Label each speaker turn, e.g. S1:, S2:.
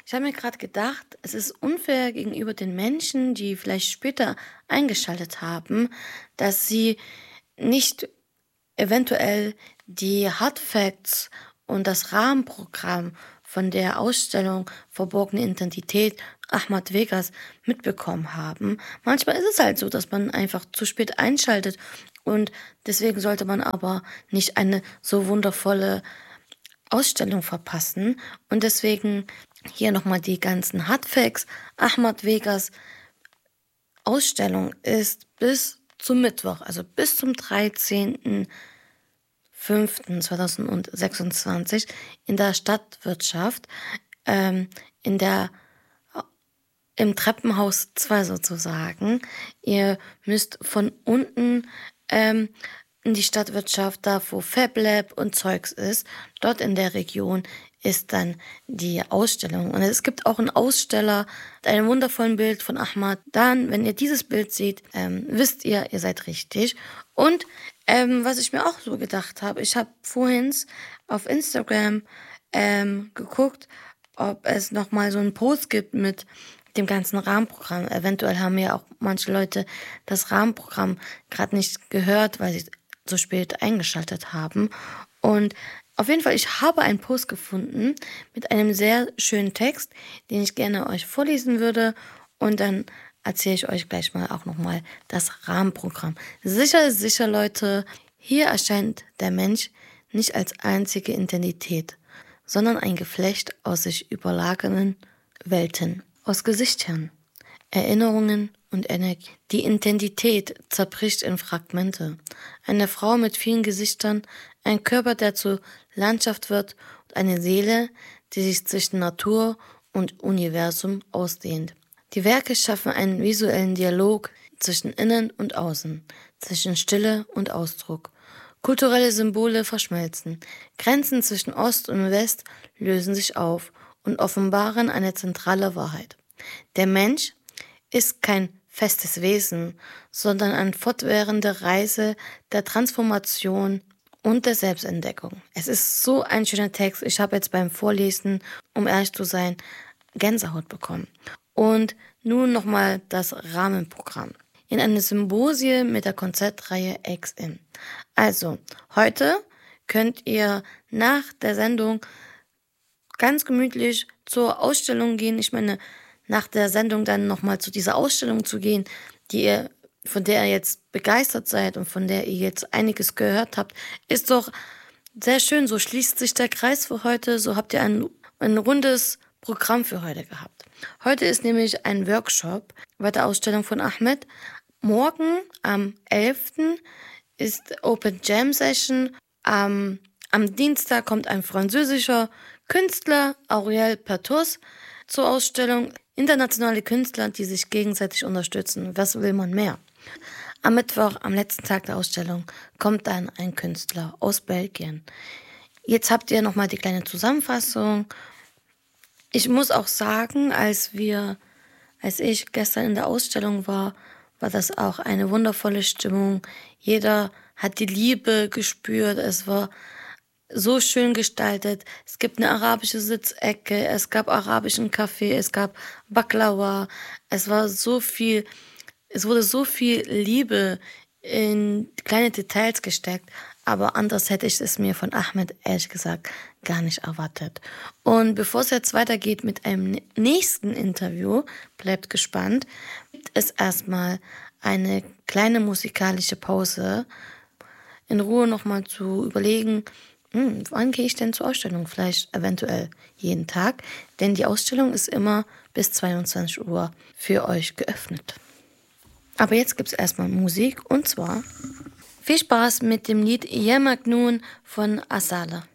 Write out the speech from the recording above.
S1: Ich habe mir gerade gedacht, es ist unfair gegenüber den Menschen, die vielleicht später eingeschaltet haben, dass sie nicht eventuell die Hard Facts und das Rahmenprogramm von der Ausstellung Verborgene Identität Ahmad Vegas mitbekommen haben. Manchmal ist es halt so, dass man einfach zu spät einschaltet und deswegen sollte man aber nicht eine so wundervolle Ausstellung verpassen. Und deswegen hier nochmal die ganzen Hardfacts. Ahmad Vegas Ausstellung ist bis zum Mittwoch, also bis zum 13.05.2026 in der Stadtwirtschaft, in der im Treppenhaus 2 sozusagen. Ihr müsst von unten in die Stadtwirtschaft, da wo FabLab und Zeugs ist, dort in der Region ist dann die Ausstellung. Und es gibt auch einen Aussteller mit einem wundervollen Bild von Ahmad. Dann, wenn ihr dieses Bild seht, wisst ihr, ihr seid richtig. Und was ich mir auch so gedacht habe, ich habe vorhin auf Instagram geguckt, ob es nochmal so einen Post gibt mit dem ganzen Rahmenprogramm. Eventuell haben ja auch manche Leute das Rahmenprogramm gerade nicht gehört, weil sie so spät eingeschaltet haben. Und auf jeden Fall, ich habe einen Post gefunden mit einem sehr schönen Text, den ich gerne euch vorlesen würde. Und dann erzähle ich euch gleich mal auch nochmal das Rahmenprogramm. Sicher ist sicher, Leute, hier erscheint der Mensch nicht als einzige Identität, sondern ein Geflecht aus sich überlagernden Welten, aus Gesichtern, Erinnerungen und Energie. Die Identität zerbricht in Fragmente. Eine Frau mit vielen Gesichtern, ein Körper, der zur Landschaft wird und eine Seele, die sich zwischen Natur und Universum ausdehnt. Die Werke schaffen einen visuellen Dialog zwischen Innen und Außen, zwischen Stille und Ausdruck. Kulturelle Symbole verschmelzen. Grenzen zwischen Ost und West lösen sich auf und offenbaren eine zentrale Wahrheit. Der Mensch ist kein festes Wesen, sondern eine fortwährende Reise der Transformation und der Selbstentdeckung. Es ist so ein schöner Text. Ich habe jetzt beim Vorlesen, um ehrlich zu sein, Gänsehaut bekommen. Und nun nochmal das Rahmenprogramm. In einem Symposium mit der Konzertreihe XM. Also, heute könnt ihr nach der Sendung ganz gemütlich zur Ausstellung gehen. Ich meine, nach der Sendung dann nochmal zu dieser Ausstellung zu gehen, von der ihr jetzt begeistert seid und von der ihr jetzt einiges gehört habt, ist doch sehr schön. So schließt sich der Kreis für heute. So habt ihr ein rundes Programm für heute gehabt. Heute ist nämlich ein Workshop bei der Ausstellung von Ahmed. Morgen am 11. ist Open Jam Session. Am Dienstag kommt ein französischer Künstler, Auriel Pertus, zur Ausstellung. Internationale Künstler, die sich gegenseitig unterstützen. Was will man mehr? Am Mittwoch, am letzten Tag der Ausstellung, kommt dann ein Künstler aus Belgien. Jetzt habt ihr nochmal die kleine Zusammenfassung. Ich muss auch sagen, als ich gestern in der Ausstellung war das auch eine wundervolle Stimmung. Jeder hat die Liebe gespürt. Es war so schön gestaltet. Es gibt eine arabische Sitzecke, es gab arabischen Kaffee, es gab Baklava. Es wurde so viel Liebe in kleine Details gesteckt. Aber anders hätte ich es mir von Ahmed ehrlich gesagt gar nicht erwartet. Und bevor es jetzt weitergeht mit einem nächsten Interview, bleibt gespannt, gibt es erstmal eine kleine musikalische Pause, in Ruhe nochmal zu überlegen, wann gehe ich denn zur Ausstellung? Vielleicht eventuell jeden Tag, denn die Ausstellung ist immer bis 22 Uhr für euch geöffnet. Aber jetzt gibt es erstmal Musik und zwar viel Spaß mit dem Lied Ya Majnoon von Asala.